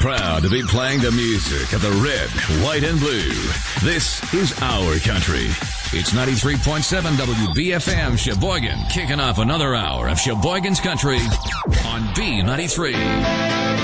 Proud to be playing the music of the red, white, and blue. This is our country. It's 93.7 WBFM Sheboygan, kicking off another hour of Sheboygan's Country on B93.